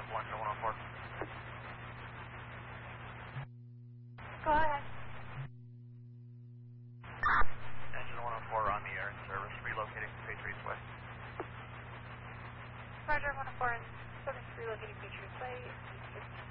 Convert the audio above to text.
1 to 104. Go ahead. Engine 104 on the air in service, relocating to Patriots Way. Roger, 104 in service, relocating Patriots Way.